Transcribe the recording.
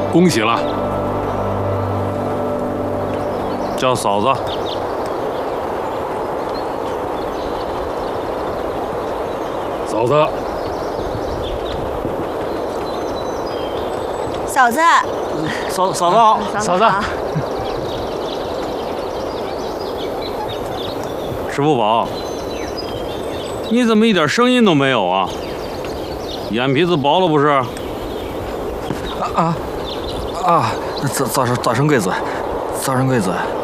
恭喜了，叫嫂子。嫂子， 嫂子， 嫂子好，嫂子。 石不宝，你怎么一点声音都没有啊？眼皮子薄了不是？ 早生贵子，早生贵子。